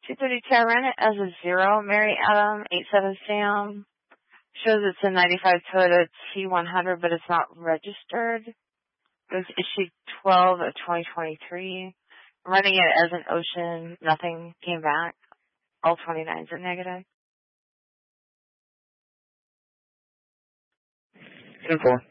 232, I ran it as a 0. Mary Adam, 87 Sam. Shows it's a 95 Toyota T100, but it's not registered. It was issued 12 of 2023. I'm running it as an Ocean. Nothing came back. All 29s are negative. 10-4.